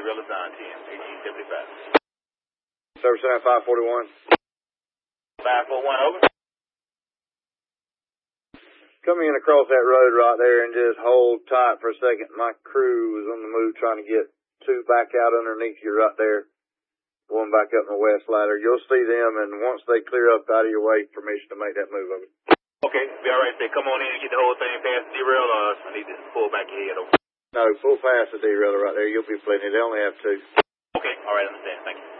derail assigned 10, 1875. Service center 541. 541, over. Come in across that road right there and just hold tight for a second. My crew was on the move trying to get 2 back out underneath you right there. One back up in the west ladder. You'll see them, and once they clear up out of your way, permission to make that move over. Okay, be all right. Say, come on in and get the whole thing past the derail, or I need to pull back your head over. No, full past the derailer right there. You'll be plenty. They only have 2. Okay, all right, understand. Thank you.